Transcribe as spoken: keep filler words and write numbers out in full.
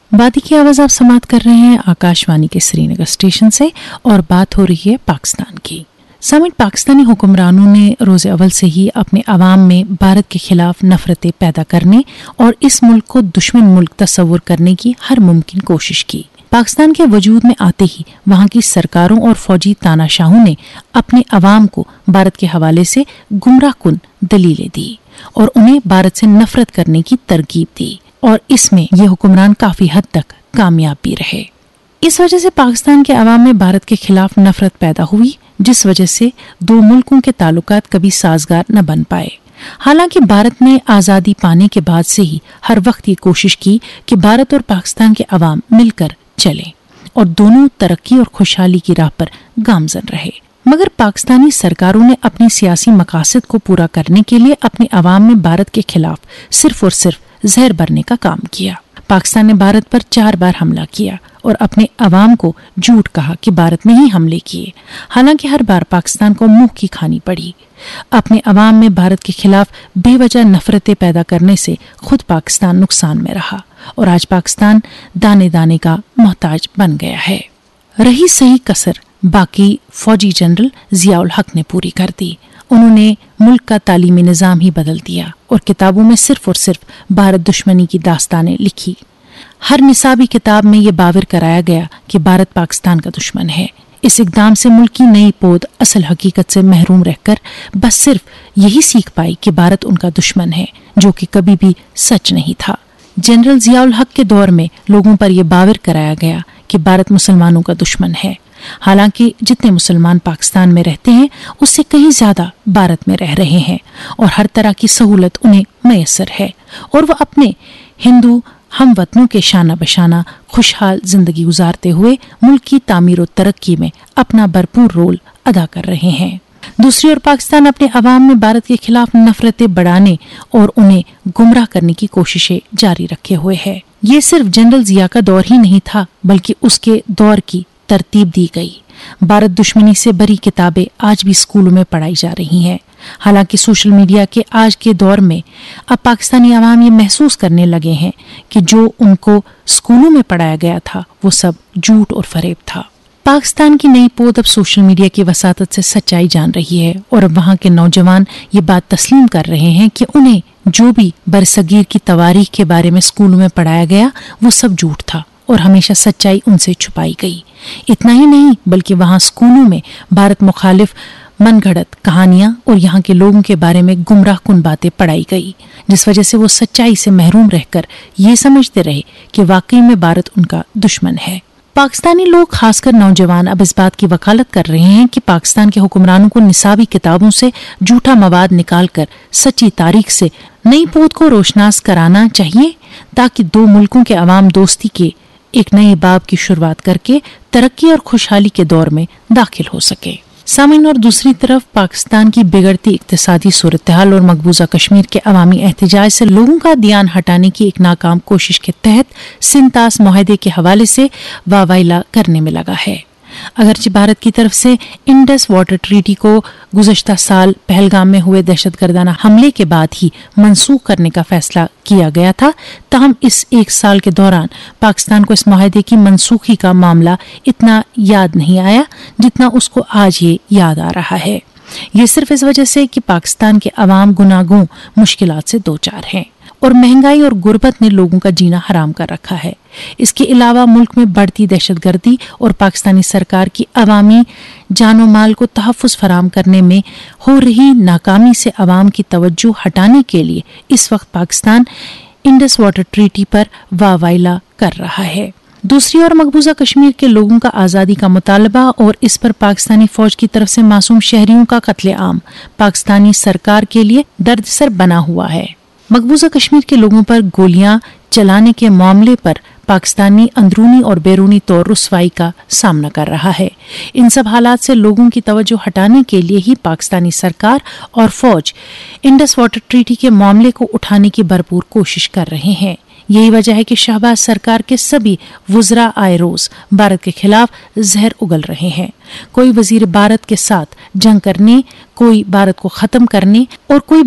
वादी की आवाज आप समाप्त कर रहे हैं आकाशवाणी के श्रीनगर स्टेशन से और बात हो रही है पाकिस्तान की। सामिन, पाकिस्तानी हुक्मरानों ने रोज अव्वल से ही अपने अवाम में भारत के खिलाफ नफरतें पैदा करने और इस मुल्क को दुश्मन मुल्क तस्वुर करने की हर मुमकिन कोशिश की। पाकिस्तान के वजूद में आते ही वहां की सरकारों और फौजी तानाशाहों ने अपने अवाम को भारत के हवाले से गुमराह कुन दलीलें दी और उन्हें भारत से नफरत करने की तरकीब दी, और इसमें ये हुक्मरान काफी हद तक कामयाब भी रहे। इस वजह से पाकिस्तान के अवाम में भारत के खिलाफ नफरत पैदा हुई, जिस वजह से दो मुल्कों के ताल्लुकात कभी साजगार न बन पाए। हालांकि भारत ने आजादी पाने के बाद से ही हर वक्त ये कोशिश की कि भारत और पाकिस्तान के अवाम मिलकर चलें और दोनों तरक्की और खुशहाली की राह पर गामजन रहे। मगर पाकिस्तानी सरकारों ने अपनी सियासी मकासद को पूरा करने के लिए अपने अवाम में भारत के खिलाफ सिर्फ और सिर्फ जहर भरने का काम किया। पाकिस्तान ने भारत पर चार बार हमला किया और अपने अवाम को झूठ कहा कि भारत ने ही हमले किए। हालांकि हर बार पाकिस्तान को मुंह की खानी पड़ी। अपने अवाम में भारत के खिलाफ बेवजह नफरतें पैदा करने से खुद पाकिस्तान नुकसान में रहा और आज पाकिस्तान दाने दाने का मोहताज बन गया है। रही सही कसर बाकी फौजी जनरल जियाउल हक ने पूरी कर दी। उन्होंने मुल्क का तालीमी निज़ाम ही बदल दिया और किताबों में सिर्फ और सिर्फ भारत दुश्मनी की दास्तानें लिखी। हर निसाबी किताब में ये बावर कराया गया कि भारत पाकिस्तान का दुश्मन है। इस इकदाम से मुल्क की नई पौध असल हकीकत से महरूम रहकर बस सिर्फ यही सीख पाई कि भारत उनका दुश्मन है, जो कि कभी भी सच नहीं था। जनरल जियाउल हक के दौर में लोगों पर यह बावर कराया गया कि भारत मुसलमानों का दुश्मन है। हालांकि जितने मुसलमान पाकिस्तान में रहते हैं उससे कहीं ज्यादा भारत में रह रहे हैं और हर तरह की सहूलत उन्हें मयसर है और वह अपने हिंदू हम वतनों के शाना बशाना खुशहाल जिंदगी गुजारते हुए मुल्क की तामीर और तरक्की में अपना भरपूर रोल अदा कर रहे हैं। दूसरी ओर पाकिस्तान अपने अवाम में भारत के खिलाफ नफरतें बढ़ाने और उन्हें गुमराह करने की कोशिशें जारी रखे हुए है। ये सिर्फ जनरल जिया का दौर ही नहीं था, बल्कि उसके दौर की तरतीब दी गई। भारत दुश्मनी से भरी किताबें आज भी स्कूलों में पढ़ाई जा रही हैं। हालांकि सोशल मीडिया के आज के दौर में अब पाकिस्तानी अवाम ये महसूस करने लगे हैं कि जो उनको स्कूलों में पढ़ाया गया था वो सब झूठ और फरेब था। पाकिस्तान की नई पौध अब सोशल मीडिया की वसातत से सच्चाई जान रही है और अब वहाँ के नौजवान ये बात तस्लीम कर रहे हैं कि उन्हें जो भी बरसगीर की तवारीख के बारे में स्कूलों में पढ़ाया गया वो सब झूठ था और हमेशा सच्चाई उनसे छुपाई गई। इतना ही नहीं बल्कि वहाँ स्कूलों में भारत मुखालिफ मनगढ़ंत कहानियां और यहाँ के लोगों के बारे में गुमराह कुन बातें पढ़ाई गई, जिस वजह से वो सच्चाई से महरूम रहकर ये समझते रहे कि वाकई में भारत उनका दुश्मन है। पाकिस्तानी लोग खासकर नौजवान अब इस बात की वकालत कर रहे हैं कि पाकिस्तान के हुक्मरानों को निसाबी किताबों से झूठा मवाद निकालकर सच्ची तारीख से नई पौध को रोशनास कराना चाहिए, ताकि दो मुल्कों के अवाम दोस्ती के एक नए बाब की शुरुआत करके तरक्की और खुशहाली के दौर में दाखिल हो सके। सामीन, और दूसरी तरफ पाकिस्तान की बिगड़ती इक्तिसादी सूरत हाल और मकबूजा कश्मीर के अवामी एहतजाज से लोगों का ध्यान हटाने की एक नाकाम कोशिश के तहत सिंतास मुआहदे के हवाले से वाहवाही करने में लगा है। अगरचे भारत की तरफ से इंडस वाटर ट्रीटी को गुज़श्ता साल पहलगाम में हुए दहशतगर्दाना हमले के बाद ही मंसूख करने का फैसला किया गया था, ताहम इस एक साल के दौरान पाकिस्तान को इस मुआहदे की मनसूखी का मामला इतना याद नहीं आया जितना उसको आज ये याद आ रहा है। ये सिर्फ इस वजह से कि पाकिस्तान के अवाम गुनागों मुश्किलात से दो चार हैं और महंगाई और गुर्बत ने लोगों का जीना हराम कर रखा है। इसके अलावा मुल्क में बढ़ती दहशतगर्दी और पाकिस्तानी सरकार की अवामी जानो माल को तहफ़्फ़ुज़ फराम करने में हो रही नाकामी से अवाम की तवज्जो हटाने के लिए इस वक्त पाकिस्तान इंडस वाटर ट्रीटी पर वाहवाही कर रहा है। दूसरी ओर मकबूजा कश्मीर के लोगों का आज़ादी का मुतालबा और इस पर पाकिस्तानी फौज की तरफ से मासूम शहरियों का कत्ले-आम पाकिस्तानी सरकार के लिए दर्दसर बना हुआ है। मकबूजा कश्मीर के लोगों पर गोलियां चलाने के मामले पर पाकिस्तानी अंदरूनी और बैरूनी तौर रुसवाई का सामना कर रहा है। इन सब हालात से लोगों की तवज्जो हटाने के लिए ही पाकिस्तानी सरकार और फौज इंडस वाटर ट्रीटी के मामले को उठाने की भरपूर कोशिश कर रहे हैं। यही वजह है कि शहबाज सरकार के सभी वुज़रा आए रोज भारत के खिलाफ जहर उगल रहे हैं। कोई वजीर भारत के साथ जंग करने, कोई भारत को खत्म करने और कोई